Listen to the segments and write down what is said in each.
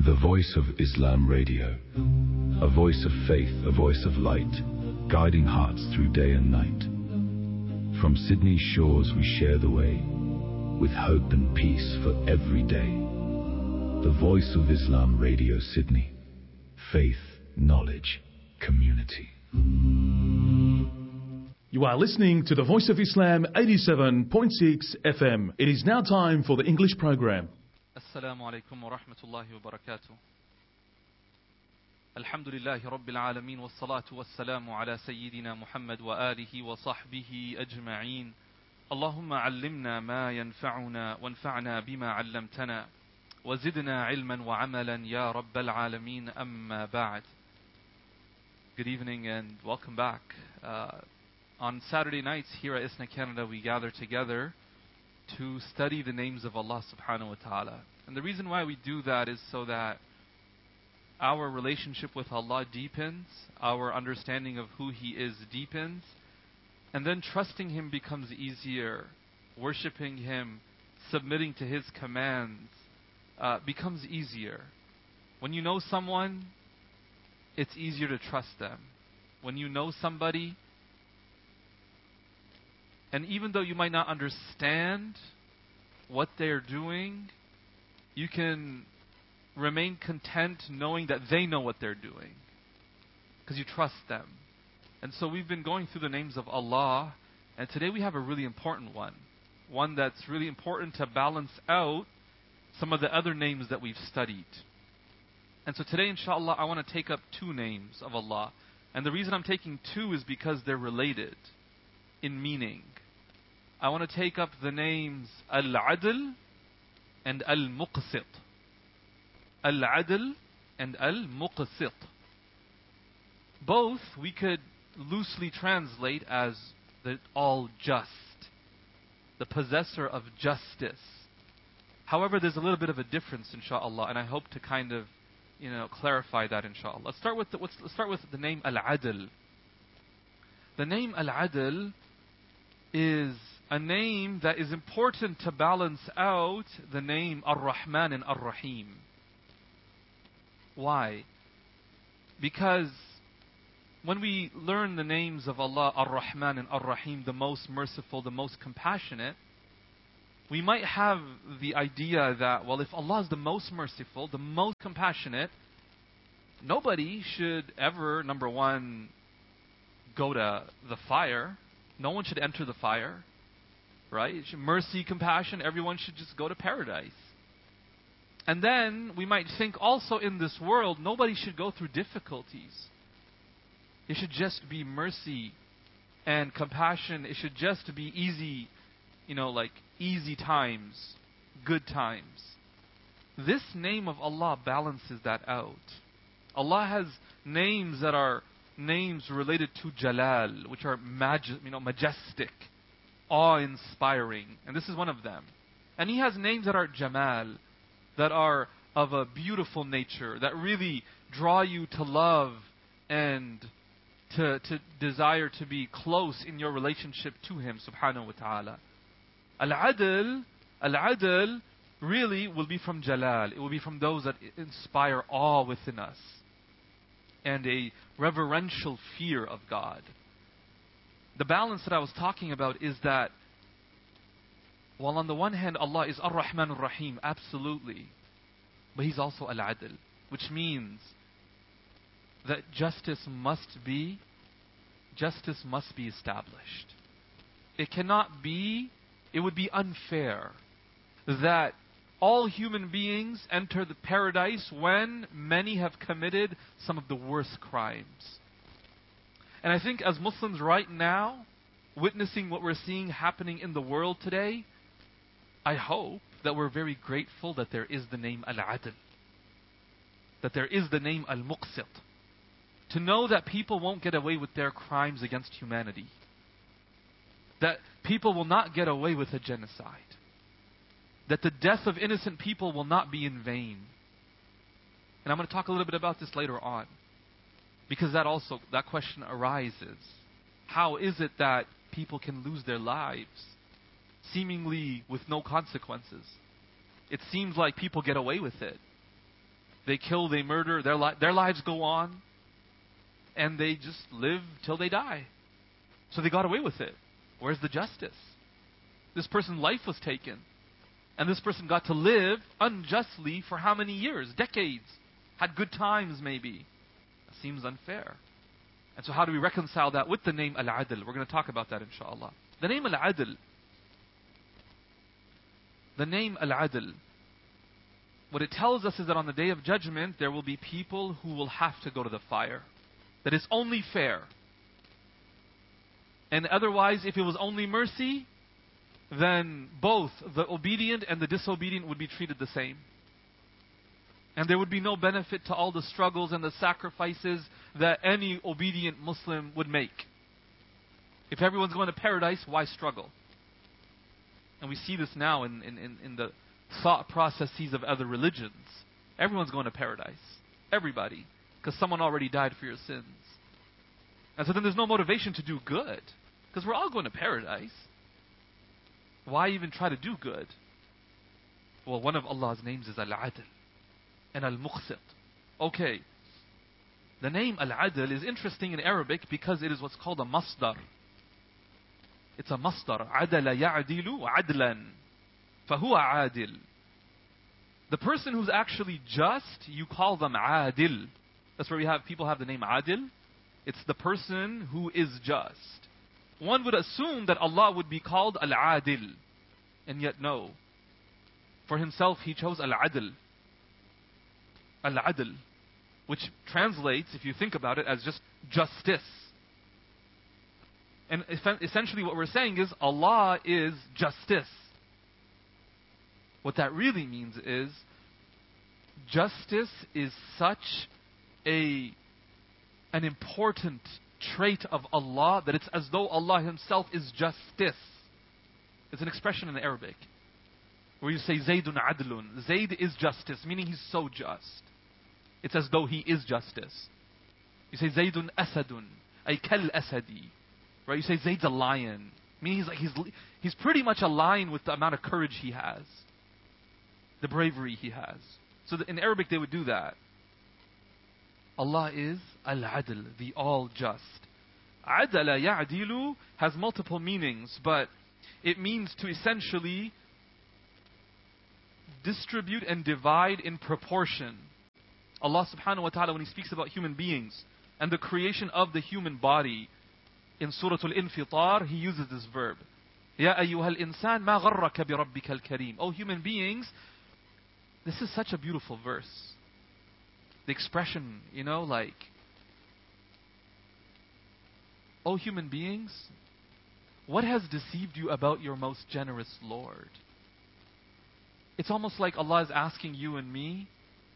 The Voice of Islam Radio. A voice of faith, a voice of light, guiding hearts through day and night. From Sydney's shores we share the way, with hope and peace for every day. The Voice of Islam Radio Sydney. Faith, knowledge, community. You are listening to the Voice of Islam 87.6 FM. It is now time for the English program. السلام عليكم ورحمة الله وبركاته. الحمد لله رب العالمين والصلاة والسلام على سيدنا محمد وآله وصحبه أجمعين. اللهم علمنا ما ينفعنا وانفعنا بما علمتنا وزدنا علما وعملا يا رب العالمين. أما بعد. Good evening and welcome back. On Saturday nights here at ISNA Canada we gather together to study the names of Allah subhanahu wa ta'ala. And the reason why we do that is so that our relationship with Allah deepens, our understanding of who He is deepens, and then trusting Him becomes easier. Worshipping Him, submitting to His commands becomes easier. When you know someone, it's easier to trust them. When you know somebody, and even though you might not understand what they're doing, you can remain content knowing that they know what they're doing, because you trust them. And so we've been going through the names of Allah, and today we have a really important one that's really important to balance out some of the other names that we've studied. And so today, inshallah, I want to take up two names of Allah. And the reason I'm taking two is because they're related in meaning. I want to take up the names Al-Adl and Al-Muqsit. Al-Adl and Al-Muqsit. Both we could loosely translate as the all-just, the possessor of justice. However, there's a little bit of a difference, inshallah, and I hope to kind of, clarify that, inshallah. Let's start with the name Al-Adl. The name Al-Adl is a name that is important to balance out the name Ar-Rahman and Ar-Rahim. Why? Because when we learn the names of Allah, Ar-Rahman and Ar-Rahim, the most merciful, the most compassionate, we might have the idea that, well, if Allah is the most merciful, the most compassionate, nobody should ever, number one, go to the fire. No one should enter the fire. Right? Mercy, compassion, everyone should just go to paradise. And then we might think also in this world, nobody should go through difficulties. It should just be mercy and compassion. It should just be easy, like easy times, good times. This name of Allah balances that out. Allah has names that are names related to Jalal, which are majestic, awe-inspiring, and this is one of them. And He has names that are Jamal, that are of a beautiful nature, that really draw you to love and to desire to be close in your relationship to Him, subhanahu wa ta'ala. Al-Adl really will be from Jalal. It will be from those that inspire awe within us and a reverential fear of God. The balance that I was talking about is that while on the one hand Allah is Ar-Rahman Ar-Rahim, absolutely, but He's also Al-Adl, which means that justice must be established. It would be unfair that all human beings enter the paradise when many have committed some of the worst crimes. And I think as Muslims right now, witnessing what we're seeing happening in the world today, I hope that we're very grateful that there is the name Al-Adl, that there is the name Al-Muqsit, to know that people won't get away with their crimes against humanity, that people will not get away with a genocide, that the death of innocent people will not be in vain. And I'm going to talk a little bit about this later on, because that question arises. How is it that people can lose their lives seemingly with no consequences? It seems like people get away with it. They kill, they murder, their lives go on. And they just live till they die. So they got away with it. Where's the justice? This person's life was taken. And this person got to live unjustly for how many years? Decades. Had good times maybe. That seems unfair. And so how do we reconcile that with the name Al-Adl? We're going to talk about that inshallah. The name Al-Adl. The name Al-Adl. What it tells us is that on the Day of Judgment, there will be people who will have to go to the fire. That it's only fair. And otherwise, if it was only mercy, then both the obedient and the disobedient would be treated the same. And there would be no benefit to all the struggles and the sacrifices that any obedient Muslim would make. If everyone's going to paradise, why struggle? And we see this now in the thought processes of other religions. Everyone's going to paradise. Everybody. Because someone already died for your sins. And so then there's no motivation to do good. Because we're all going to paradise. Why even try to do good? Well, one of Allah's names is Al-Adl and Al-Muqsit. Okay. The name Al-Adl is interesting in Arabic because it is what's called a masdar. It's a masdar. Adala ya'dilu adlan. Fahuwa adil. The person who's actually just, you call them adil. That's where people have the name adil. It's the person who is just. One would assume that Allah would be called Al-Adil. And yet no. For himself, he chose Al-Adl. Al-Adl. Which translates, if you think about it, as just justice. And essentially what we're saying is, Allah is justice. What that really means is, justice is such an important trait of Allah that it's as though Allah Himself is justice. It's an expression in Arabic where you say Zaydun adlun. Zayd is justice, meaning he's so just. It's as though he is justice. You say Zaydun asadun, ay kal asadi. Right? You say Zayd's a lion, meaning he's pretty much a lion with the amount of courage he has, the bravery he has. So in Arabic they would do that. Allah is Al-Adl, the all-just. Adala ya'dilu has multiple meanings, but it means to essentially distribute and divide in proportion. Allah subhanahu wa ta'ala, when He speaks about human beings and the creation of the human body, in Surah Al-Infitar, He uses this verb. Ya ayyuhal insan ma gharraka bi rabbikal kareem. Oh human beings, this is such a beautiful verse. The expression, like, oh human beings, what has deceived you about your most generous Lord? It's almost like Allah is asking you and me,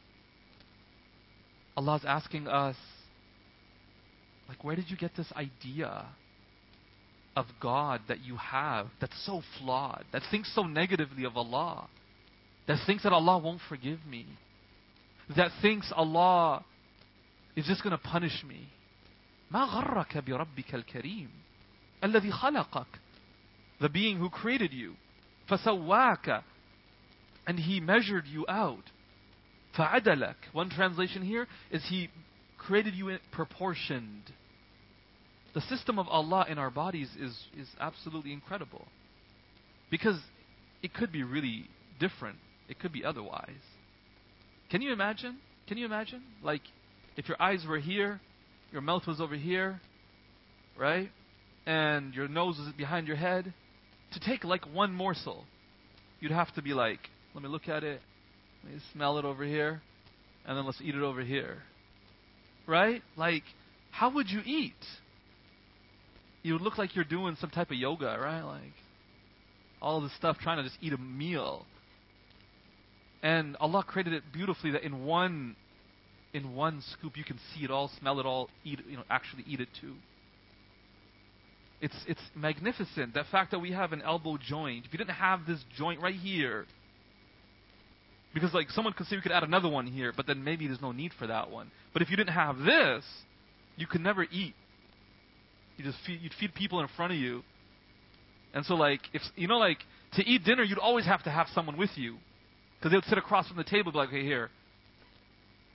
Allah is asking us, like, where did you get this idea of God that you have that's so flawed, that thinks so negatively of Allah, that thinks that Allah won't forgive me, that thinks Allah is just going to punish me? ما غرك بربك الكريم الذي خلقك, the being who created you, فسواك, and He measured you out, فعدلك. One translation here is He created you proportioned. The system of Allah in our bodies is absolutely incredible, because it could be really different. It could be otherwise. Can you imagine? Like, if your eyes were here, your mouth was over here, right? And your nose was behind your head. To take like one morsel, you'd have to be like, let me look at it, let me smell it over here, and then let's eat it over here. Right? Like, how would you eat? You would look like you're doing some type of yoga, right? Like, all this stuff, trying to just eat a meal. And Allah created it beautifully that in one scoop you can see it all, smell it all, eat, actually eat it too. It's magnificent. The fact that we have an elbow joint. If you didn't have this joint right here, because like someone could say we could add another one here, but then maybe there's no need for that one. But if you didn't have this, you could never eat. You'd feed people in front of you. And so like, to eat dinner, you'd always have to have someone with you. Because they would sit across from the table and be like, okay, here.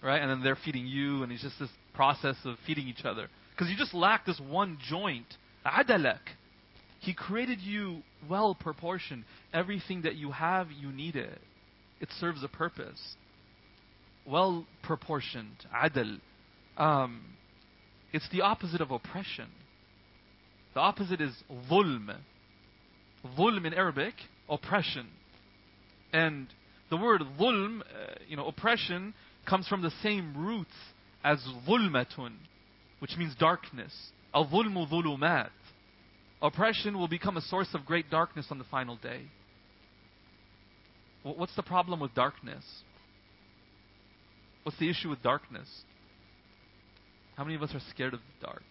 right? And then they're feeding you, and it's just this process of feeding each other. Because you just lack this one joint. Adalak. He created you well proportioned. Everything that you have, you need it. It serves a purpose. Well proportioned. Adal. It's the opposite of oppression. The opposite is dhulm. Dhulm in Arabic, oppression. And the word dhulm, oppression, comes from the same roots as dhulmatun, which means darkness. Al-dhulmu dhulumat. Oppression will become a source of great darkness on the final day. What's the problem with darkness? What's the issue with darkness? How many of us are scared of the dark?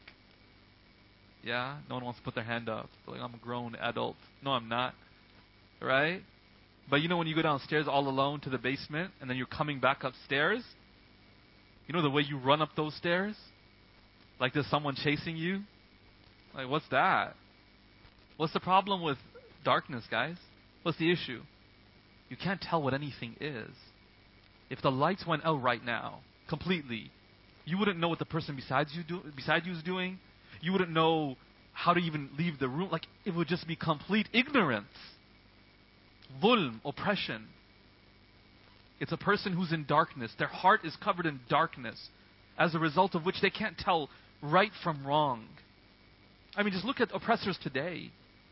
Yeah? No one wants to put their hand up. They're like, I'm a grown adult. No, I'm not. Right? But when you go downstairs all alone to the basement and then you're coming back upstairs, the way you run up those stairs? Like there's someone chasing you? Like, what's that? What's the problem with darkness, guys? What's the issue? You can't tell what anything is. If the lights went out right now, completely, you wouldn't know what the person beside you is doing. You wouldn't know how to even leave the room. Like, it would just be complete ignorance. Dhulm, oppression. It's a person who's in darkness. Their heart is covered in darkness, as a result of which they can't tell right from wrong. I mean, just look at oppressors today.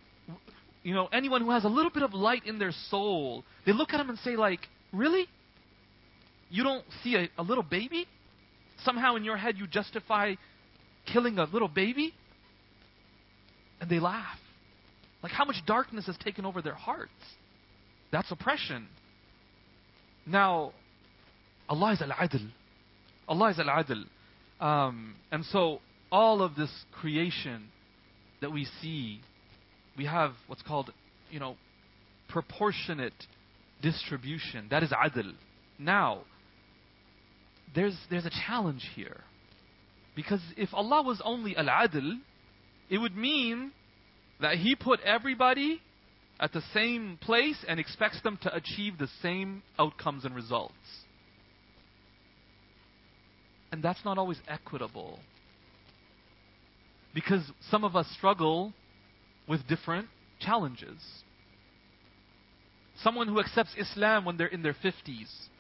Anyone who has a little bit of light in their soul, they look at them and say, like, really? You don't see a little baby? Somehow in your head you justify killing a little baby? And they laugh. Like, how much darkness has taken over their hearts? That's oppression. Now, Allah is al-adl. Allah is al-adl. And so, all of this creation that we see, we have what's called, proportionate distribution. That is adl. Now, there's a challenge here. Because if Allah was only al-adl, it would mean that He put everybody at the same place and expects them to achieve the same outcomes and results. And that's not always equitable. Because some of us struggle with different challenges. Someone who accepts Islam when they're in their 50s